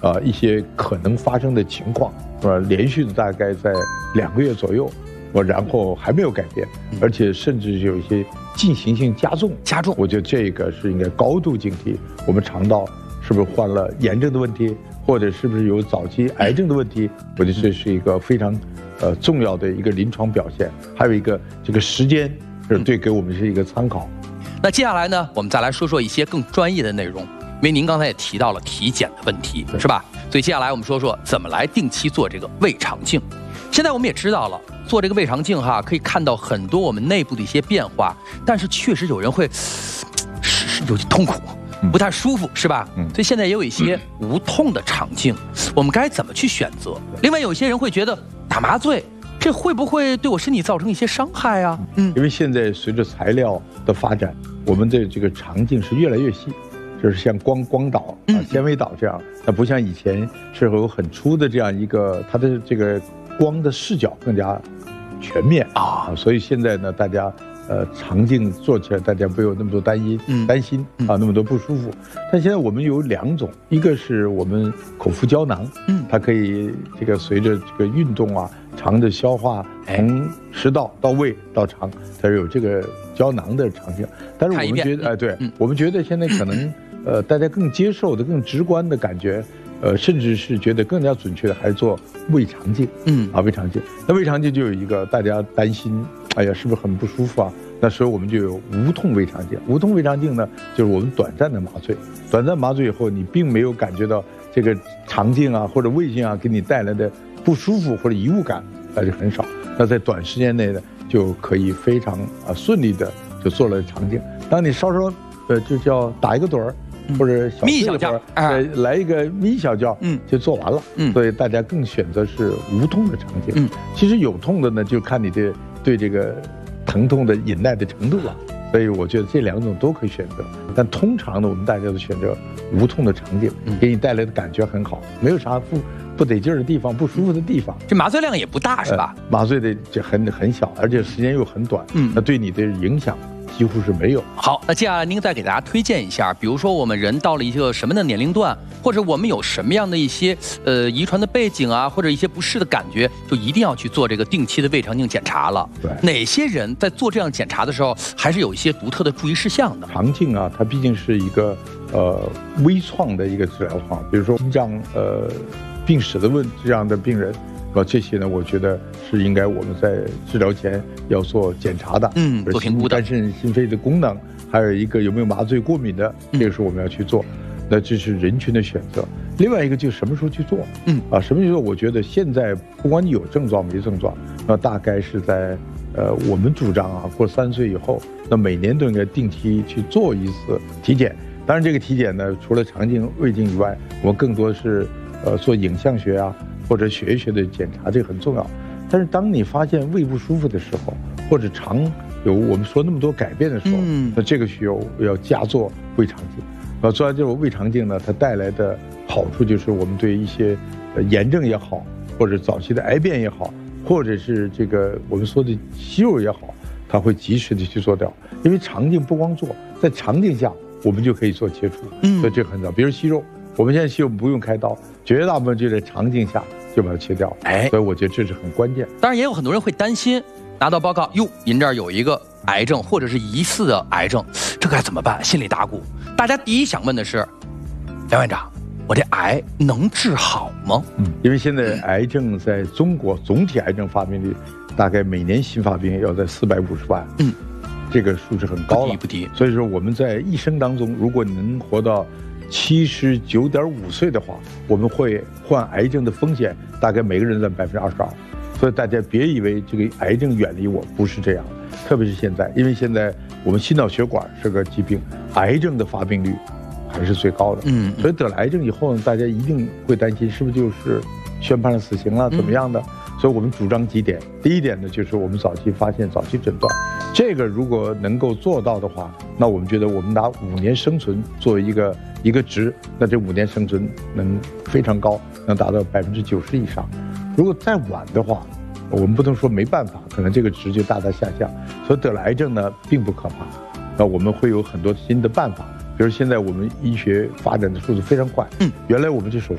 一些可能发生的情况，连续的大概在2个月左右，然后还没有改变，而且甚至有一些进行性加重。我觉得这个是应该高度警惕。我们肠道是不是患了炎症的问题，或者是不是有早期癌症的问题？我觉得这是一个非常重要的一个临床表现。还有一个这个时间是对给我们是一个参考。 那接下来呢，我们再来说说一些更专业的内容，因为您刚才也提到了体检的问题，是吧？所以接下来我们说说怎么来定期做这个胃肠镜。现在我们也知道了，做这个胃肠镜可以看到很多我们内部的一些变化，但是确实有人会有些痛苦，不太舒服，是吧？所以现在也有一些无痛的肠镜，我们该怎么去选择？另外有些人会觉得打麻醉，这会不会对我身体造成一些伤害啊？ 因为现在随着材料的发展，我们的这个肠镜是越来越细，就是像光导纤维导这样，它不像以前是有很粗的这样一个，它的这个光的视角更加全面所以现在呢，大家肠镜做起来，大家不有那么多担心那么多不舒服。但现在我们有2种，一个是我们口服胶囊，它可以这个随着这个运动肠的消化，从食道到胃到肠，它有这个胶囊的肠镜。但是我们觉得，我们觉得现在可能大家更接受的、更直观的感觉，甚至是觉得更加准确的，还是做胃肠镜。胃肠镜。那胃肠镜就有一个大家担心，哎呀，是不是很不舒服啊？那时候我们就有无痛胃肠镜。无痛胃肠镜呢，就是我们短暂的麻醉。短暂麻醉以后，你并没有感觉到这个肠镜或者胃镜给你带来的不舒服或者异物感，那就很少。那在短时间内呢，就可以非常顺利的就做了肠镜。当你稍就叫打一个盹儿，或者小觉， 来一个咪小觉，就做完了。所以大家更选择是无痛的肠镜。其实有痛的呢，就看你的对这个疼痛的忍耐的程度了。所以我觉得这2种都可以选择，但通常呢，我们大家都选择无痛的肠镜，给你带来的感觉很好，没有啥不得劲儿的地方，不舒服的地方。 这麻醉量也不大，是吧？ 麻醉的就很小，而且时间又很短。那对你的影响几乎是没有。 好，那接下来您再给大家推荐一下，比如说我们人到了一个什么的年龄段，或者我们有什么样的一些遗传的背景或者一些不适的感觉，就一定要去做这个定期的胃肠镜检查了。 对， 哪些人在做这样检查的时候，还是有一些独特的注意事项的？ 肠镜它毕竟是一个微创的一个治疗方，比如说心脏病史的这样的病人。这些呢，我觉得是应该我们在治疗前要做检查的， 做评估的， 肝肾心肺的功能，还有一个有没有麻醉过敏的，这个是我们要去做。那这是人群的选择。另外一个就是什么时候去做，什么时候？我觉得现在不管你有症状没症状，那大概是在我们主张过3岁以后，那每年都应该定期去做一次体检。当然，这个体检呢，除了肠镜、胃镜以外，我们更多是做影像学或者血液学的检查，这个很重要。但是当你发现胃不舒服的时候，或者肠有我们说那么多改变的时候，那这个需要加做胃肠镜。做完这个胃肠镜呢，它带来的好处就是我们对一些炎症也好，或者早期的癌变也好，或者是这个我们说的息肉也好，它会及时的去做掉。因为肠镜不光做，在肠镜下我们就可以做切除，所以这个很早。比如息肉，我们现在息肉不用开刀，绝大部分就在肠镜下就把它切掉。所以我觉得这是很关键。 当然也有很多人会担心，拿到报告，哟，您这儿有一个癌症或者是疑似的癌症，这该怎么办？心里打鼓。大家第一想问的是，梁院长，我这癌能治好吗？ 因为现在癌症在中国总体癌症发病率大概每年新发病要在450万，这个数是很高了， 不低。 所以说我们在一生当中，如果你能活到79.5岁的话，我们会患癌症的风险大概每个人占22%。所以大家别以为这个癌症远离我，不是这样的。特别是现在，因为现在我们心脑血管是个疾病，癌症的发病率还是最高的。所以得了癌症以后呢，大家一定会担心是不是就是宣判了死刑了，怎么样的？所以我们主张几点。第一点呢，就是我们早期发现、早期诊断。这个如果能够做到的话，那我们觉得我们拿5年生存作为一个值，那这5年生存能非常高，能达到90%以上。如果再晚的话，我们不能说没办法，可能这个值就大大下降。所以得了癌症呢，并不可怕。那我们会有很多新的办法，比如现在我们医学发展的速度非常快。原来我们这手术